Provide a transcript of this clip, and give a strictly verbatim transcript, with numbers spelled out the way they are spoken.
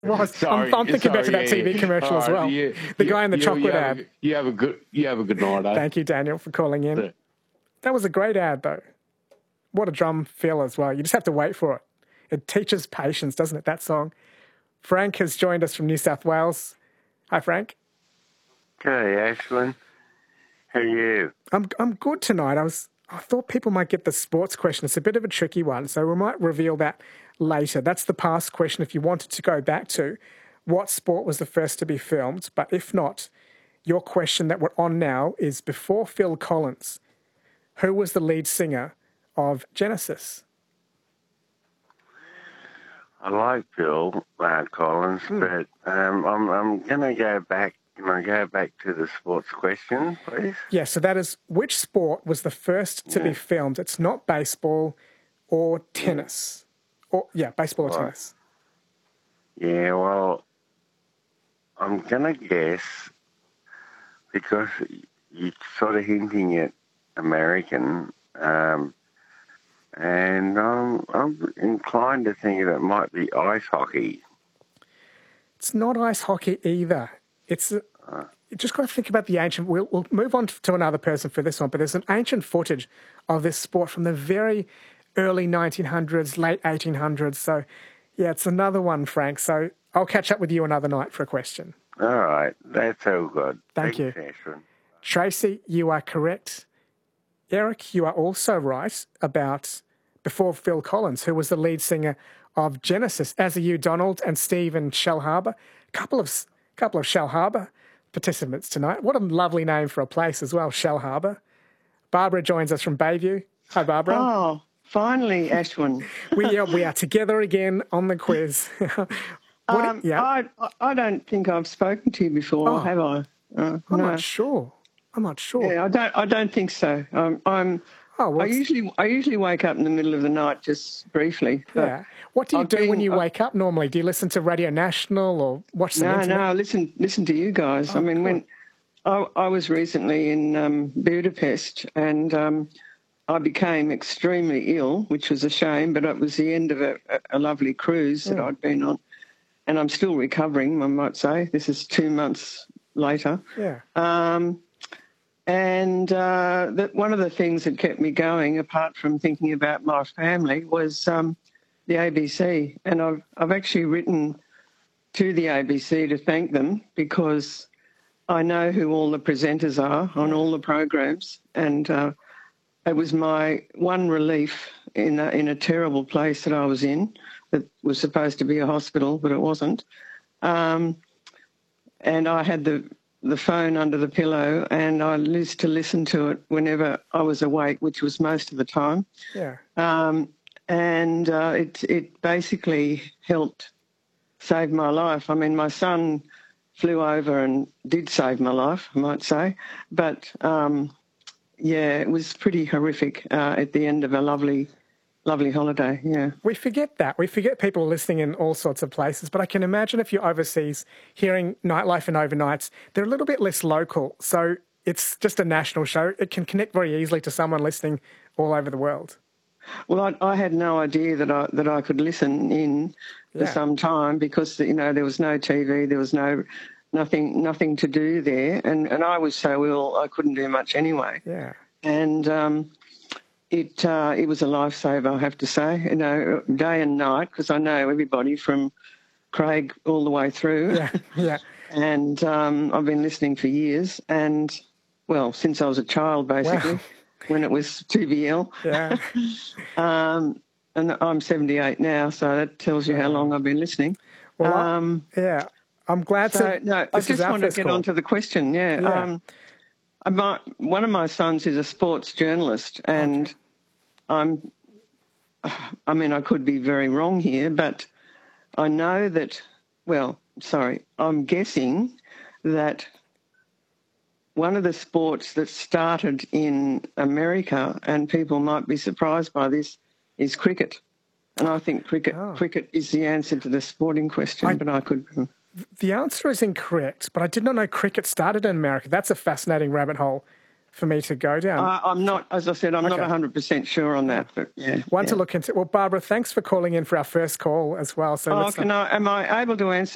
was. Sorry, I'm, I'm thinking sorry, back to that yeah, T V yeah. commercial All as right, well. you- the you- guy in the you- chocolate you have ad. A, you have a good. You have a good night. Eh? Thank you, Daniel, for calling in. Yeah. That was a great ad, though. What a drum fill as well. You just have to wait for it. It teaches patience, doesn't it, that song? Frank has joined us from New South Wales. Hi, Frank. Okay, Ashwin. How are you? I'm I'm good tonight. I was I thought people might get the sports question. It's a bit of a tricky one, so we might reveal that later. That's the past question if you wanted to go back to what sport was the first to be filmed. But if not, your question that we're on now is before Phil Collins, who was the lead singer of Genesis? I like Phil uh, Collins, Hmm. but um, I'm I'm going to go back. Can I go back to the sports question, please? Yeah, so that is which sport was the first to Yeah. be filmed? It's not baseball or tennis. Or yeah, baseball or Right. tennis. Yeah, well, I'm going to guess because you're sort of hinting at American, um, and I'm, I'm inclined to think that it might be ice hockey. It's not ice hockey either. It's a, you just got to think about the ancient. We'll, we'll move on to another person for this one, but there's an ancient footage of this sport from the very early nineteen hundreds, late eighteen hundreds. So, yeah, it's another one, Frank. So I'll catch up with you another night for a question. All right, that's all good. Thank Thanks, you. Ashwin. Tracy, you are correct. Eric, you are also right about before Phil Collins, who was the lead singer of Genesis, as are you, Donald, and Steve and Shell Harbour. Couple of couple of Shell Harbour participants tonight. What a lovely name for a place as well, Shell Harbour. Barbara joins us from Bayview. Hi, Barbara. Oh, finally, Ashwin. We are, we are together again on the quiz. What, um, yeah, I I don't think I've spoken to you before, Oh. have I? Uh, I'm no. not sure. I'm not sure. Yeah, I don't. I don't think so. Um, I'm. Oh, well, I it's- usually I usually wake up in the middle of the night just briefly. but yeah. What do you I've do when been- you I've- wake up normally? Do you listen to Radio National or watch some No, internet? no. Listen, listen to you guys. Oh, I mean, cool. when I, I was recently in um, Budapest and um, I became extremely ill, which was a shame, but it was the end of a, a lovely cruise that Mm. I'd been on, and I'm still recovering. I might say this is two months later. Yeah. Um, and uh, that one of the things that kept me going, apart from thinking about my family, was um, the A B C. And I've I've actually written to the A B C to thank them because I know who all the presenters are on all the programs, and uh, it was my one relief in a, in a terrible place that I was in that was supposed to be a hospital, but it wasn't. Um, and I had the the phone under the pillow, and I used to listen to it whenever I was awake, which was most of the time. Yeah. Um, and uh, it it basically helped save my life. I mean, my son flew over and did save my life, I might say. But, um, yeah, it was pretty horrific uh, at the end of a lovely, lovely holiday, yeah. We forget that. We forget people listening in all sorts of places. But I can imagine if you're overseas hearing nightlife and overnights, they're a little bit less local. So it's just a national show. It can connect very easily to someone listening all over the world. Well, I, I had no idea that I that I could listen in for Yeah. some time because, you know, there was no T V, there was no nothing nothing to do there, and, and I was so ill I couldn't do much anyway. Yeah. And um, it uh, it was a lifesaver, I have to say, you know, day and night, because I know everybody from Craig all the way through. Yeah. Yeah. And um, I've been listening for years, and well, since I was a child, basically. Wow. When it was two B L. Yeah. um, and I'm seventy-eight now, so that tells you how long I've been listening. Well, I- um, Yeah. I'm glad so, to. no, I this is just our want to first get call. on to the question, yeah. Yeah. Um, I might, one of my sons is a sports journalist, and Okay. I'm, I mean, I could be very wrong here, but I know that, well, sorry, I'm guessing that one of the sports that started in America, and people might be surprised by this, is cricket. And I think cricket Oh. cricket is the answer to the sporting question, I- but I could... The answer is incorrect, but I did not know cricket started in America. That's a fascinating rabbit hole for me to go down. I, I'm not, as I said, I'm not Okay. one hundred percent sure on that, but yeah. One yeah. to look into. Well, Barbara, thanks for calling in for our first call as well. So Oh, let's, can I, am I able to answer